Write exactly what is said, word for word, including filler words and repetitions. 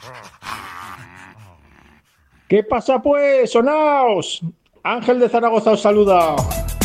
¿Qué pasa pues, sonaos? Ángel de Zaragoza os saluda.